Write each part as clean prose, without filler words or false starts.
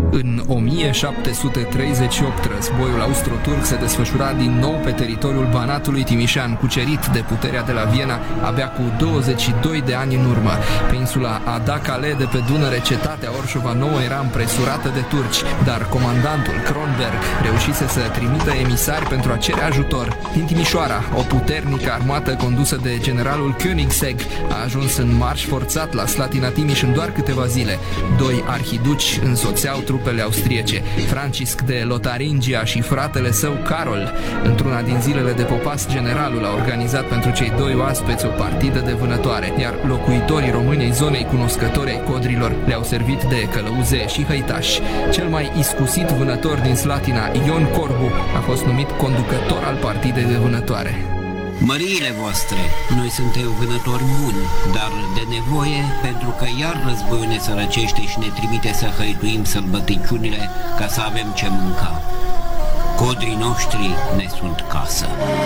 În 1738, războiul austro-turc se desfășura din nou pe teritoriul Banatului Timișean, cucerit de puterea de la Viena abia cu 22 de ani în urmă. Pe insula Ada-Calais de pe Dunăre, cetatea Orșova Nouă era împresurată de turci, dar comandantul Kronberg reușise să trimită emisari pentru a cere ajutor. Din Timișoara, o puternică armată condusă de generalul Königsegg a ajuns în marș forțat la Slatina Timiș în doar câteva zile. Doi arhiduci însoțeau trupele austriece, Francisc de Lotaringia și fratele său Carol. Într-una din zilele de popas, generalul a organizat pentru cei doi oaspeți o partidă de vânătoare, iar locuitorii români ai zonei, cunoscători ai codrilor, le-au servit de călăuze și hăitași. Cel mai iscusit vânător din Slatina, Ion Corbu, a fost numit conducător al partidei de vânătoare. Măriile voastre, noi suntem vânători buni, dar de nevoie, pentru că iar războiul ne sărăcește și ne trimite să hăituim sălbăticiunile ca să avem ce mânca. Codrii noștri ne sunt casă.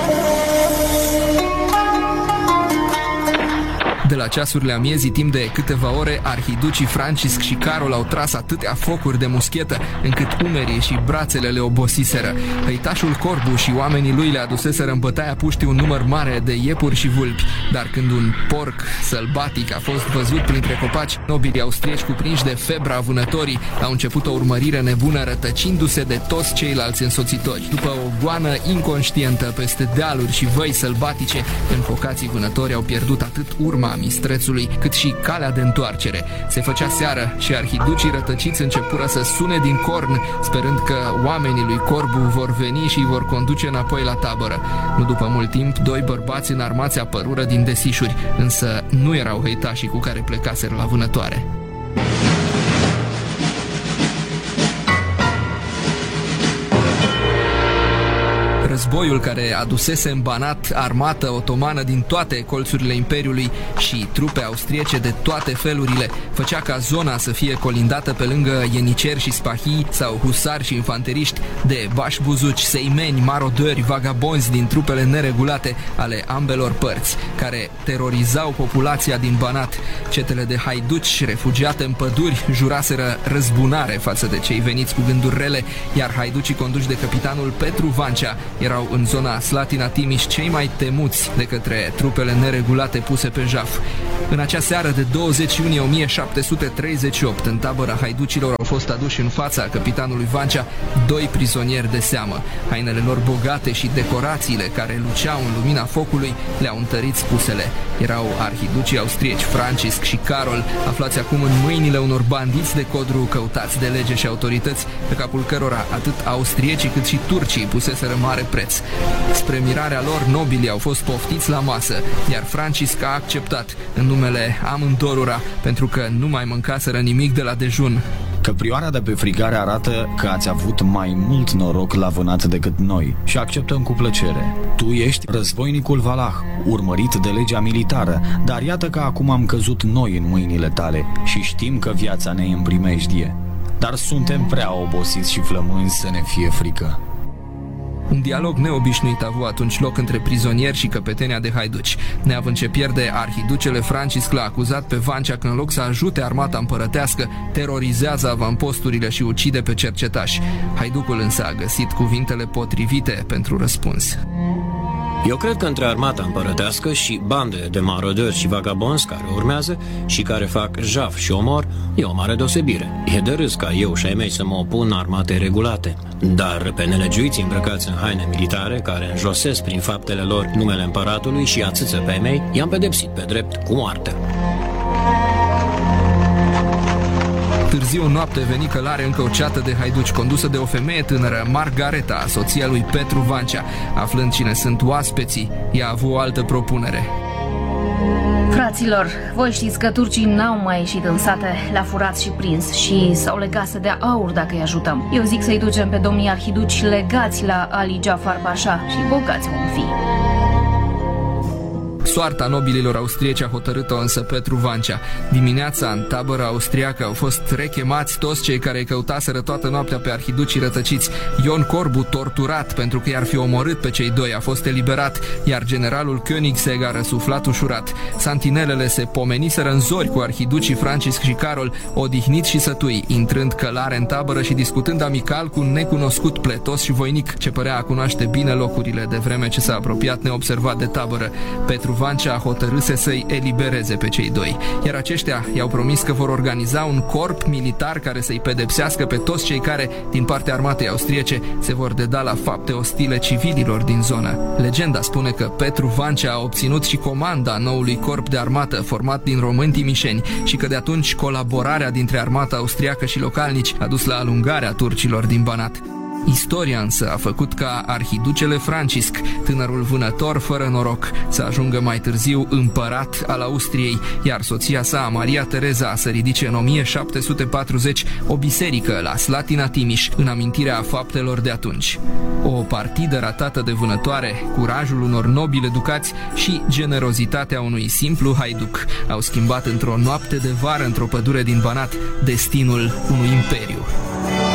De la ceasurile amiezii, timp de câteva ore, arhiducii Francisc și Carol au tras atâtea focuri de muschetă, încât umerii și brațele le obosiseră. Hăitașul Corbu și oamenii lui le aduseseră în bătaia puștii un număr mare de iepuri și vulpi, dar când un porc sălbatic a fost văzut printre copaci, nobilii austrieci, cuprinși de febra vânătorii, au început o urmărire nebună, rătăcindu-se de toți ceilalți însoțitori. După o goană inconștientă peste dealuri și văi sălbatice, înfocații vânători au pierdut atât urma mistrețului, cât și calea de întoarcere. Se făcea seară și arhiducii rătăciți începură să sune din corn, sperând că oamenii lui Corbu vor veni și îi vor conduce înapoi la tabără. Nu după mult timp, doi bărbați înarmați apărură din desișuri, însă nu erau hăitașii cu care plecaseră la vânătoare. Războiul care adusese în Banat armată otomană din toate colțurile Imperiului și trupe austriece de toate felurile făcea ca zona să fie colindată pe lângă ieniceri și spahii sau husari și infanteriști de bașbuzuci, seimeni, marodări, vagabonzi din trupele neregulate ale ambelor părți, care terorizau populația din Banat. Cetele de haiduci refugiate în păduri juraseră răzbunare față de cei veniți cu gânduri rele, iar haiducii conduși de capitanul Petru Vancea erau în zona Slatina Timiș cei mai temuți de către trupele neregulate puse pe jaf. În acea seară de 20 iunie 1738, în tabăra haiducilor au fost aduși în fața capitanului Vancea doi prizonieri de seamă. Hainele lor bogate și decorațiile care luceau în lumina focului le-au întărit spusele. Erau arhiducii austrieci Francisc și Carol, aflați acum în mâinile unor bandiți de codru căutați de lege și autorități, pe capul cărora atât austriecii cât și turcii puseseră mare preț. Spre mirarea lor, nobilii au fost poftiți la masă, iar Francisc a acceptat în numele amândorura, pentru că nu mai mâncaseră nimic de la dejun. Căprioara de pe frigare arată că ați avut mai mult noroc la vânat decât noi și acceptăm cu plăcere. Tu ești războinicul Valah, urmărit de legea militară, dar iată că acum am căzut noi în mâinile tale și știm că viața ne e în primejdie. Dar suntem prea obosiți și flămânzi să ne fie frică. Un dialog neobișnuit a avut atunci loc între prizonieri și căpetenia de haiduci. Neavând ce pierde, arhiducele Francisc l-a acuzat pe Vancea că în loc să ajute armata împărătească, terorizează avamposturile și ucide pe cercetași. Haiducul însă a găsit cuvintele potrivite pentru răspuns. Eu cred că între armata împărătească și bande de marodări și vagabonzi care urmează și care fac jaf și omor, e o mare deosebire. E de râs ca eu și ai mei să mă opun armatei regulate. Dar pe nelegiuiți îmbrăcați în haine militare, care înjosesc prin faptele lor numele împăratului și ațâță pe ai mei, i-am pedepsit pe drept cu moartea. Târziu în noapte veni călare încă o ceată de haiduci condusă de o femeie tânără, Margareta, soția lui Petru Vancea. Aflând cine sunt oaspeții, ea a avut o altă propunere. Fraților, voi știți că turcii n-au mai ieșit în sate, l-a furat și prins și s-au legat să dea aur dacă îi ajutăm. Eu zic să-i ducem pe domnii arhiduci legați la Ali Jafar Pașa și bogați vom fi. Soarta nobililor austrieci a hotărât-o însă Petru Vancea. Dimineața, în tabăra austriacă, au fost rechemați toți cei care căutaseră toată noaptea pe arhiducii rătăciți. Ion Corbu, torturat pentru că i-ar fi omorât pe cei doi, a fost eliberat, iar generalul Königsegg a răsuflat ușurat. Santinelele se pomeniseră în zori cu arhiducii Francisc și Carol, odihniți și sătui, intrând călare în tabără și discutând amical cu un necunoscut pletos și voinic, ce părea a cunoaște bine locurile, de vreme ce s-a apropiat neobservat de tabără. Petru Vancea hotărâse să-i elibereze pe cei doi, iar aceștia i-au promis că vor organiza un corp militar care să-i pedepsească pe toți cei care, din partea armatei austriece, se vor deda la fapte ostile civililor din zonă. Legenda spune că Petru Vancea a obținut și comanda noului corp de armată format din români timișeni și că de atunci colaborarea dintre armata austriacă și localnici a dus la alungarea turcilor din Banat. Istoria însă a făcut ca arhiducele Francisc, tânărul vânător fără noroc, să ajungă mai târziu împărat al Austriei, iar soția sa, Maria Tereza, să ridice în 1740 o biserică la Slatina Timiș, în amintirea faptelor de atunci. O partidă ratată de vânătoare, curajul unor nobili educați și generozitatea unui simplu haiduc au schimbat într-o noapte de vară într-o pădure din Banat destinul unui imperiu.